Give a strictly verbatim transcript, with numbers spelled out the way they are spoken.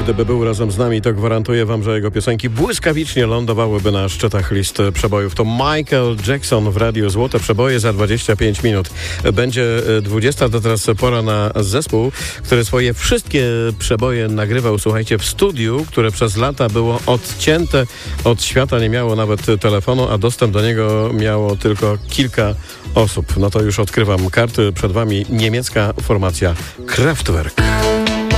gdyby był razem z nami, to gwarantuję wam, że jego piosenki błyskawicznie lądowałyby na szczytach list przebojów. To Michael Jackson w Radiu Złote Przeboje za dwadzieścia pięć minut. Będzie dwudziesta, to teraz pora na zespół, który swoje wszystkie przeboje nagrywał, słuchajcie, w studiu, które przez lata było odcięte od świata, nie miało nawet telefonu, a dostęp do niego miało tylko kilka osób. No to już odkrywam karty. Przed wami niemiecka formacja Kraftwerk.